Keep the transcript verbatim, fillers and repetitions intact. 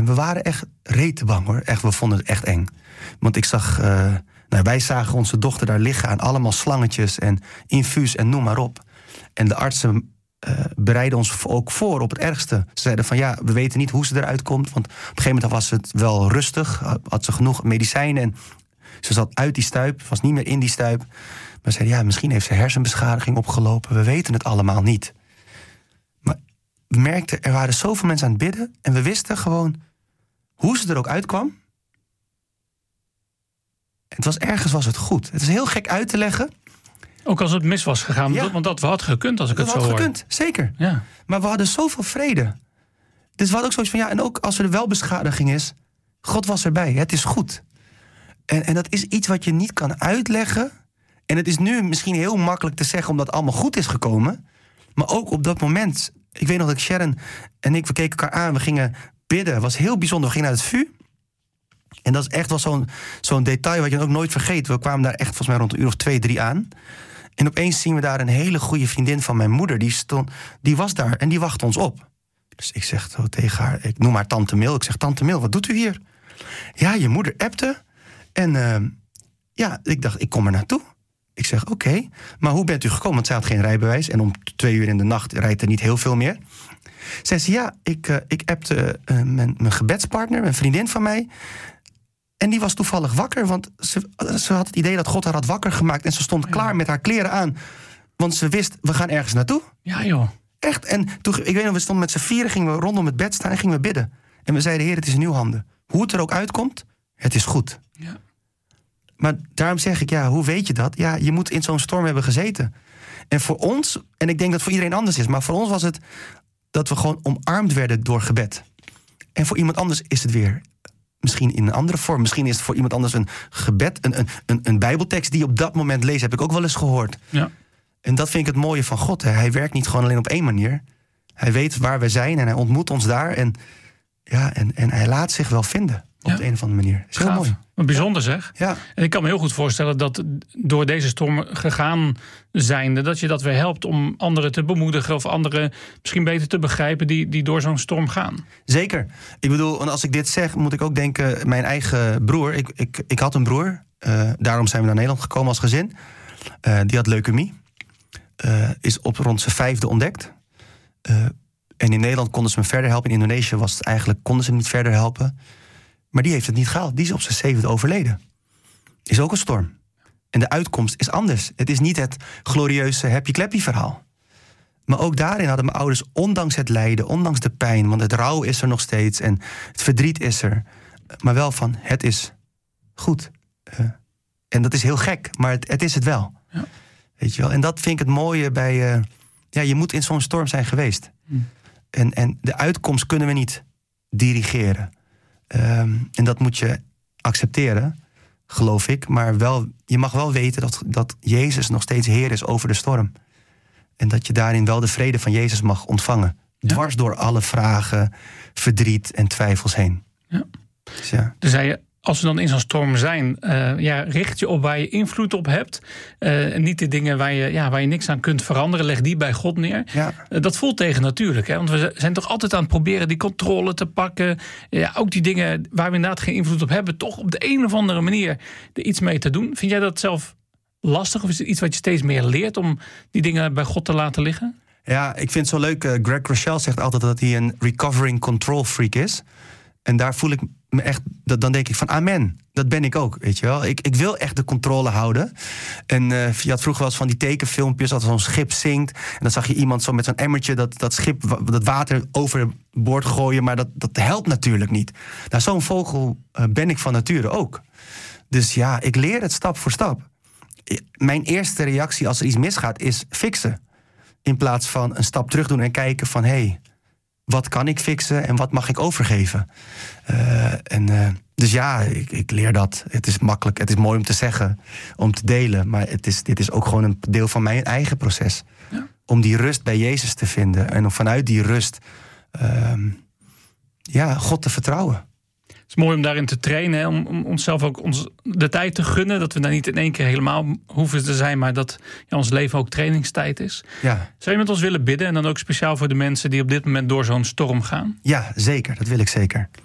we waren echt rete bang, hoor. Echt, we vonden het echt eng. Want ik zag... Uh, nou, wij zagen onze dochter daar liggen aan allemaal slangetjes en infuus en noem maar op. En de artsen uh, bereiden ons ook voor op het ergste. Ze zeiden van ja, we weten niet hoe ze eruit komt. Want op een gegeven moment was het wel rustig. Had ze genoeg medicijnen en ze zat uit die stuip. Was niet meer in die stuip. Maar ze zeiden ja, misschien heeft ze hersenbeschadiging opgelopen. We weten het allemaal niet. Maar we merkten, er waren zoveel mensen aan het bidden. En we wisten gewoon hoe ze er ook uitkwam. Het was ergens was het goed. Het is heel gek uit te leggen. Ook als het mis was gegaan, ja. Want dat had gekund als ik dat het zo hoor. Dat had gekund, zeker. Ja. Maar we hadden zoveel vrede. Dus we hadden ook zoiets van, ja, en ook als er wel beschadiging is, God was erbij, het is goed. En, en dat is iets wat je niet kan uitleggen. En het is nu misschien heel makkelijk te zeggen, omdat het allemaal goed is gekomen. Maar ook op dat moment, ik weet nog dat Sharon en ik, we keken elkaar aan, we gingen bidden. Het was heel bijzonder, we gingen naar het vuur. En dat is echt wel zo'n, zo'n detail wat je ook nooit vergeet. We kwamen daar echt volgens mij rond een uur of twee, drie aan. En opeens zien we daar een hele goede vriendin van mijn moeder. Die, stond, die was daar en die wachtte ons op. Dus ik zeg zo tegen haar, ik noem haar Tante Mil. Ik zeg, Tante Mil, wat doet u hier? Ja, je moeder appte. En uh, ja, ik dacht, ik kom er naartoe. Ik zeg, oké, okay, maar hoe bent u gekomen? Want zij had geen rijbewijs. En om twee uur in de nacht rijdt er niet heel veel meer. Zij zei, ja, ik, uh, ik appte uh, mijn, mijn gebedspartner, een vriendin van mij. En die was toevallig wakker, want ze, ze had het idee dat God haar had wakker gemaakt. En ze stond ja. klaar met haar kleren aan. Want ze wist, we gaan ergens naartoe. Ja, joh. Echt. En toen, ik weet nog, we stonden met z'n vieren, gingen we rondom het bed staan en gingen we bidden. En we zeiden, Heer, het is in uw handen. Hoe het er ook uitkomt, het is goed. Ja. Maar daarom zeg ik, ja, hoe weet je dat? Ja, je moet in zo'n storm hebben gezeten. En voor ons, en ik denk dat het voor iedereen anders is, maar voor ons was het dat we gewoon omarmd werden door gebed. En voor iemand anders is het weer misschien in een andere vorm. Misschien is het voor iemand anders een gebed, een, een, een, een bijbeltekst die je op dat moment leest, heb ik ook wel eens gehoord. Ja. En dat vind ik het mooie van God. Hè. Hij werkt niet gewoon alleen op één manier. Hij weet waar we zijn en hij ontmoet ons daar. En, ja, en, en hij laat zich wel vinden op ja. de een of andere manier. Is heel Gaaf. mooi. Bijzonder zeg. Ja. En ik kan me heel goed voorstellen dat door deze storm gegaan zijnde, dat je dat weer helpt om anderen te bemoedigen of anderen misschien beter te begrijpen die, die door zo'n storm gaan. Zeker. Ik bedoel, als ik dit zeg, moet ik ook denken, mijn eigen broer. Ik, ik, ik had een broer. Uh, daarom zijn we naar Nederland gekomen als gezin. Uh, die had leukemie. Uh, is op rond zijn vijfde ontdekt. Uh, en in Nederland konden ze hem verder helpen. In Indonesië was het eigenlijk, konden ze hem niet verder helpen. Maar die heeft het niet gehaald. Die is op zijn zevende overleden. Is ook een storm. En de uitkomst is anders. Het is niet het glorieuze happy-clappy verhaal. Maar ook daarin hadden mijn ouders, ondanks het lijden, ondanks de pijn, want het rouw is er nog steeds en het verdriet is er, maar wel van, het is goed. Uh, en dat is heel gek, maar het, het is het wel. Ja. Weet je wel? En dat vind ik het mooie bij, uh, ja, je moet in zo'n storm zijn geweest. Hm. En, en de uitkomst kunnen we niet dirigeren. Um, en dat moet je accepteren, geloof ik. Maar wel, je mag wel weten dat, dat Jezus nog steeds Heer is over de storm. En dat je daarin wel de vrede van Jezus mag ontvangen. Ja. Dwars door alle vragen, verdriet en twijfels heen. Ja. Dus ja. Dus zei je, als we dan in zo'n storm zijn, uh, ja, richt je op waar je invloed op hebt. Uh, en niet de dingen waar je, ja, waar je niks aan kunt veranderen. Leg die bij God neer. Ja. Uh, dat voelt tegen natuurlijk. Hè? Want we zijn toch altijd aan het proberen die controle te pakken. Ja, ook die dingen waar we inderdaad geen invloed op hebben, toch op de een of andere manier er iets mee te doen. Vind jij dat zelf lastig? Of is het iets wat je steeds meer leert om die dingen bij God te laten liggen? Ja, ik vind het zo leuk. Uh, Greg Rochelle zegt altijd dat hij een recovering control freak is. En daar voel ik me echt, dan denk ik van amen. Dat ben ik ook, weet je wel. Ik, ik wil echt de controle houden. En uh, je had vroeger wel eens van die tekenfilmpjes, dat zo'n schip zinkt. En dan zag je iemand zo met zo'n emmertje dat, dat schip, dat water overboord gooien. Maar dat, dat helpt natuurlijk niet. Nou, zo'n vogel uh, ben ik van nature ook. Dus ja, ik leer het stap voor stap. Mijn eerste reactie als er iets misgaat is fixen. In plaats van een stap terug doen en kijken van, hé, hey, wat kan ik fixen en wat mag ik overgeven? Uh, en, uh, dus ja, ik, ik leer dat. Het is makkelijk, het is mooi om te zeggen, om te delen. Maar het is, dit is ook gewoon een deel van mijn eigen proces. Ja. Om die rust bij Jezus te vinden. En om vanuit die rust uh, ja, God te vertrouwen. Het is mooi om daarin te trainen, hè? Om, om onszelf ook ons de tijd te gunnen. Dat we daar niet in één keer helemaal hoeven te zijn, maar dat ja, ons leven ook trainingstijd is. Ja. Zou je met ons willen bidden en dan ook speciaal voor de mensen die op dit moment door zo'n storm gaan? Ja, zeker. Dat wil ik zeker.